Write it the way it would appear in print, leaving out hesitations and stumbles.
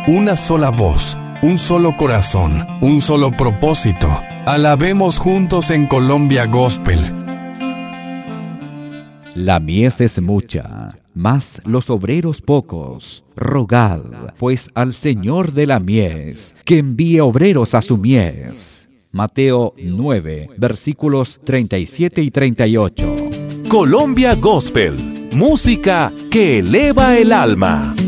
una sola voz, un solo corazón, un solo propósito. Alabemos juntos en Colombia Gospel. La mies es mucha, mas los obreros pocos. Rogad, pues, al Señor de la mies, que envíe obreros a su mies. Mateo 9, versículos 37 y 38. Colombia Gospel, música que eleva el alma.